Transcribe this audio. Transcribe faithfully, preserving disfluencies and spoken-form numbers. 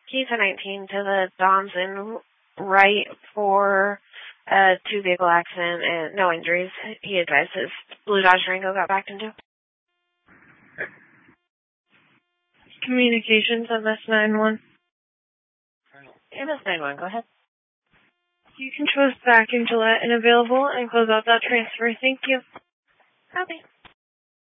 Key ten nineteen to the Don's in right for a two-vehicle accident and no injuries. He advised his Blue Dodge Durango got backed into. Communications, M S nine one. M S nine one, go ahead. You can choose back in Gillette and available and close out that transfer. Thank you. Okay.